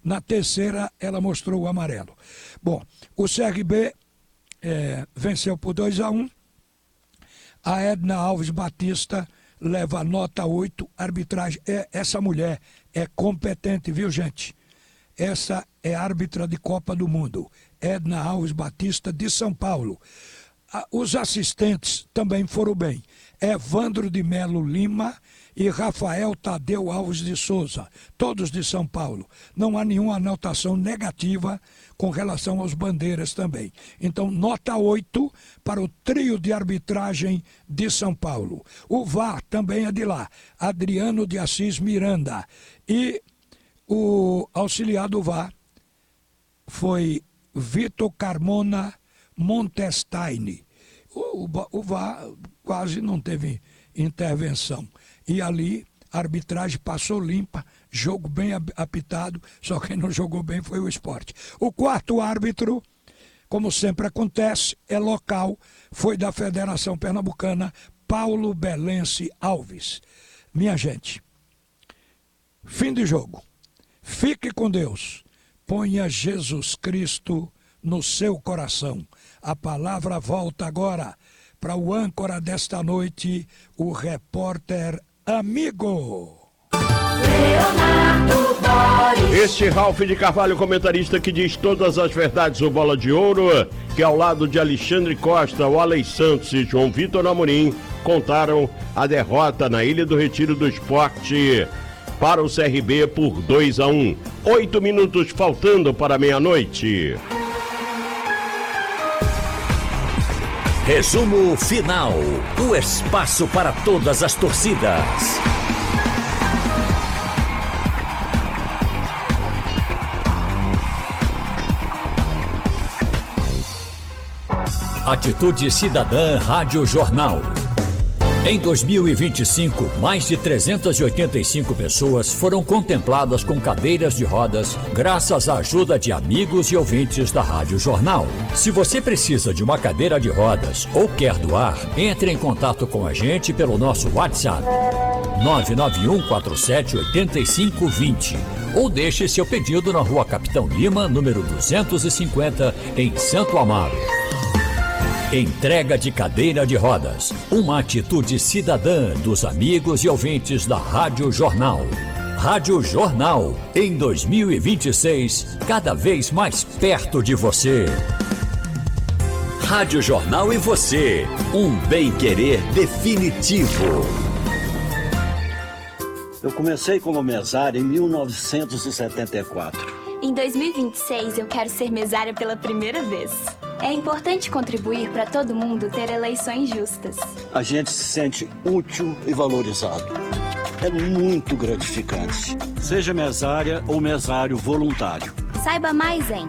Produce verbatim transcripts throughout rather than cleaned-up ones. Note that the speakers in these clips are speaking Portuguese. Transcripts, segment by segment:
Na terceira, ela mostrou o amarelo. Bom, o C R B é, venceu por dois a um. A Edna Alves Batista leva nota oito. Arbitragem. É, essa mulher é competente, viu, gente? Essa é árbitra de Copa do Mundo. Edna Alves Batista, de São Paulo. Os assistentes também foram bem. Evandro de Melo Lima e Rafael Tadeu Alves de Souza, todos de São Paulo. Não há nenhuma anotação negativa com relação aos bandeiras também. Então, nota oito para o trio de arbitragem de São Paulo. O V A R também é de lá, Adriano de Assis Miranda. E o auxiliar do V A R foi Vitor Carmona Montestaine. O, o, o V A R quase não teve intervenção. E ali a arbitragem passou limpa, jogo bem apitado, só quem não jogou bem foi o Sport. O quarto árbitro, como sempre acontece, é local, foi da Federação Pernambucana, Paulo Belense Alves. Minha gente, fim de jogo. Fique com Deus. Ponha Jesus Cristo no seu coração. A palavra volta agora para o âncora desta noite, o repórter amigo. Leonardo Boris. Este Ralf de Carvalho, comentarista que diz todas as verdades do Bola de Ouro, que ao lado de Alexandre Costa, Walley Santos e João Vitor Amorim, contaram a derrota na Ilha do Retiro do Esporte para o C R B por dois a um. Oito minutos faltando para meia-noite. Resumo final. O espaço para todas as torcidas. Atitude Cidadã Rádio Jornal. Em dois mil e vinte e cinco, mais de trezentas e oitenta e cinco pessoas foram contempladas com cadeiras de rodas graças à ajuda de amigos e ouvintes da Rádio Jornal. Se você precisa de uma cadeira de rodas ou quer doar, entre em contato com a gente pelo nosso WhatsApp nove nove um quatro sete oito cinco dois zero ou deixe seu pedido na Rua Capitão Lima, número duzentos e cinquenta, em Santo Amaro. Entrega de cadeira de rodas, uma atitude cidadã dos amigos e ouvintes da Rádio Jornal. Rádio Jornal, em dois mil e vinte e seis, cada vez mais perto de você. Rádio Jornal e você, um bem-querer definitivo. Eu comecei como mesário em mil novecentos e setenta e quatro. Em dois mil e vinte e seis, eu quero ser mesária pela primeira vez. É importante contribuir para todo mundo ter eleições justas. A gente se sente útil e valorizado. É muito gratificante. Seja mesária ou mesário voluntário. Saiba mais em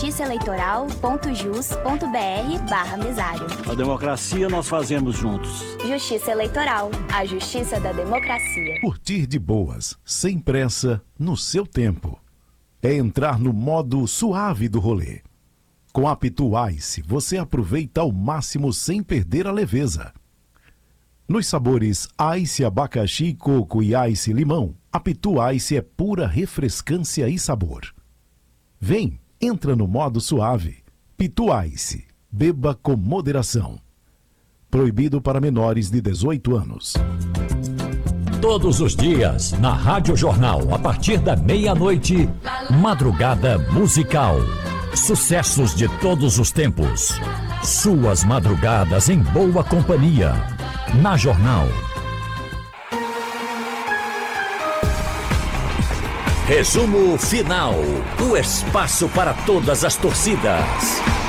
justiçaeleitoral.jus.br barra mesário. A democracia nós fazemos juntos. Justiça Eleitoral, a justiça da democracia. Curtir de boas, sem pressa, no seu tempo. É entrar no modo suave do rolê. Com a Pitu Ice, você aproveita ao máximo sem perder a leveza. Nos sabores Ice Abacaxi, Coco e Ice Limão, a Pitu Ice é pura refrescância e sabor. Vem, entra no modo suave. Pitu Ice, beba com moderação. Proibido para menores de dezoito anos. Todos os dias, na Rádio Jornal, a partir da meia-noite, Madrugada Musical. Sucessos de todos os tempos. Suas madrugadas em boa companhia. Na Jornal. Resumo final. O espaço para todas as torcidas.